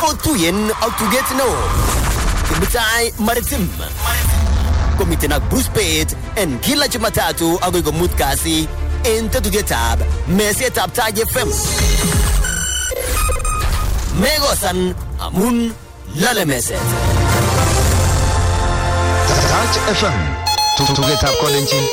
otuyen autuget no Kibitai Maritim Komiten ak Bruce Pate en kila Jumatatu agoi komut kasi en tetugetab mesetab Taj FM Megosan amun lale meset Taj FM tetugetab Kolenjin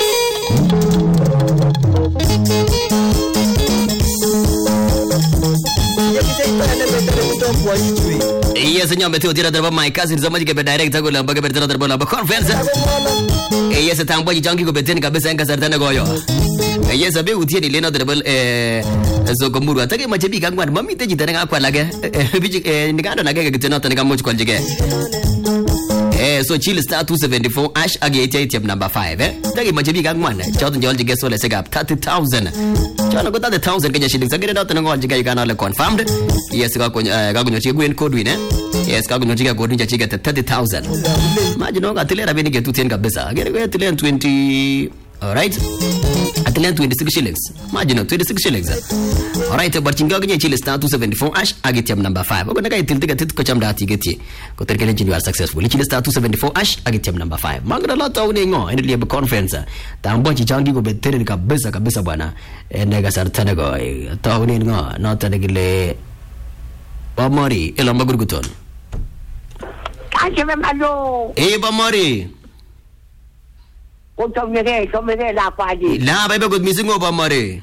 Yes, señor, metió tira de my cousin zamaji ke direct ko lamba ke tira de lamba conference. Yes, tambo jijangi ko beteni kabisa enga sartana goyo. Yes, abe utie ni leno de zo komuru atake machebi kangwan mami teji tanga kwa lage. Biji nigando nage ke tena tanga mochi kwa jige. So chill star 274 ash age ATM number 5 Tagi machebi kangwan. Chawto njol jige so le segap 30,000. Chana ko 30,000 kenya shillings agere dot ngo jige yukana le confirmed. Yes, ga kunyochi gwen code win Yes, ka kunyochi code nja chige 30,000. Majino ga tile rabini ke tutien kabisa. Agere ko tile 20 Alright. Atlan 26 shillings. Majino 26 shillings. Alright, but chinga kwenye chile star 274 ash agitiam number 5. Ogo naga itiltika titu ko chamda atigeti. Ko terkele you are successful. Chile star 274 ash agitiam number 5. Mangra lota uningo endele be conference. Tambo chichangi ko betere kabisa bwana. Nega sartana go. Ta uningo not anegile Bamari elamba gurguton. Kacheme malo. Bamari. Tomere la kwaji. La bebe good missing over Mari.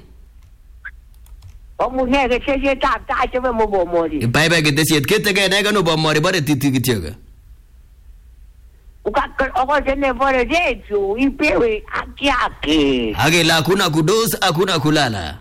Omune ke cheje tap kacheme mo bomori. Bebe get this yet get again I no Bamari but titigi. Uka ogo tene bore jetu ipewe akiake. Age la kuna kudos akuna kulala.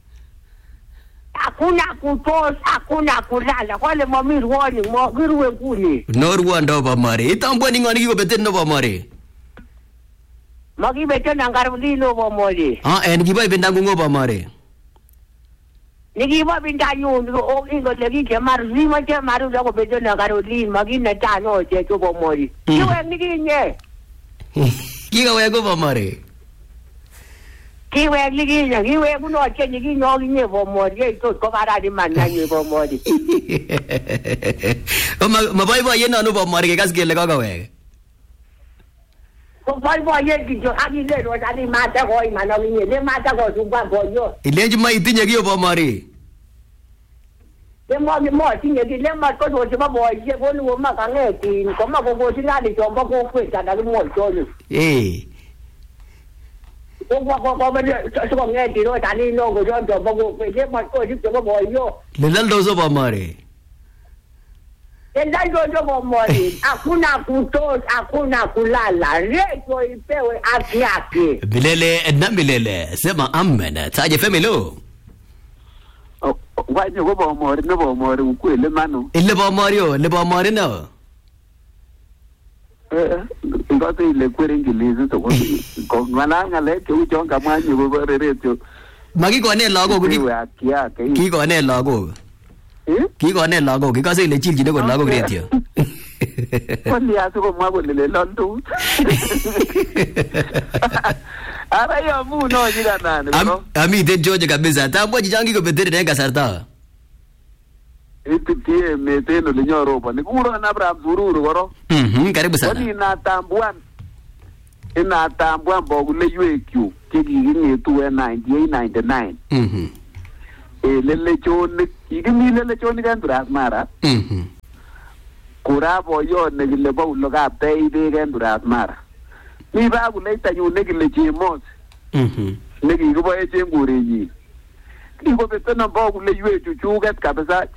Hakuna kutos, hakuna kulala. Wale mamiru woni mo giruwe kuni. Norwanda Bamari. Itambwa ningani ko beten no Bamari. Magi beto nangarulino bomori. En giba bendangu ngo Bamari. Nigi ba bindanyu o ingo legi ke marzima ke maru ko beto nangarulin magi na tano je to bomori. Kiwe nigi nye. Kiga wego Bamari. Kiwe nigi nye, kiwe kuno che nigi nyogi nye bomori to ko bara di manna nye bomori. Mabai ba yena no Bamari ke kas gele ga wege. Boy yekijo agile ro dali mata ko imana winye le mata ko sumba boyo Ilenji mai tinye giyo Bamari. le mo tinye di le ma ko do se ba boy je ko lu ma ka ngeti ko ma ko go singa di jomba ko kweta dali mo jolo ko ba so ko ngeti ro dali no go jomba ko kweta ma ko di jomba boyo Le laldo so Bamari. Ndio bomori hakuna kutos hakuna kulala rejo ipewe haki yake Bilele na bilele sema amen Taj FM lo Waje go bomori ukwele mano Ile Bamari no Ngoto ile kwere ngilizi to ko ngana le ke ujonga manyi go rereto Magi ko ne lago ko ki ko ne lago Ki ko ne lago ki ka se le chilji ne ko lago gretio Kwani aso mwa ko le londo Ara yo mu no jira nani no Ami de George kabisa tambo jijangi ko betere nenga sarta Ipitie meteno le nyoro pa ni kuro na Abraham Zururu goro Karibu sana Kwani ina tambuan bogu le yuekyu kiki ngi tu 98 99 lele choni igimi lele choni kan duras mara kura boyo ne gile bo lo ga pei de kan duras mara ni ba gu le tayu ne gile chimos ne gi go bo e chengure yi ni go betena bo gu le yue chu chu gat kabisa